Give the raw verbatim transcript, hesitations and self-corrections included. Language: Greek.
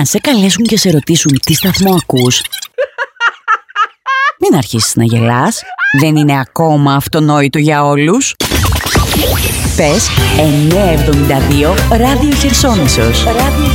Αν σε καλέσουν και σε ρωτήσουν τι σταθμό ακούς, μην αρχίσεις να γελάς. Δεν είναι ακόμα αυτονόητο για όλους. Πες εννιακόσια εβδομήντα δύο Ράδιο Χερσόνησος.